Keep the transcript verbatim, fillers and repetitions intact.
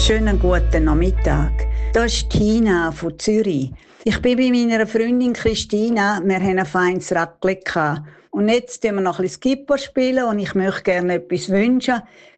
Schönen guten Nachmittag. Das ist Tina von Zürich. Ich bin bei meiner Freundin Christina. Wir haben ein feines Raclette gehabt. Und jetzt spielen wir noch ein bisschen Skipper spielen und ich möchte gerne etwas wünschen.